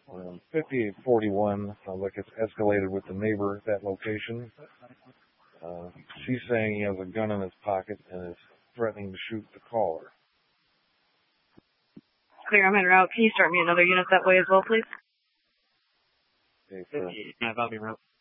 5841, sounds like it's escalated with the neighbor at that location. She's saying he has a gun in his pocket and is threatening to shoot the caller. Clear, I'm en route. Can you start me another unit that way as well, please? Okay, Bobby route.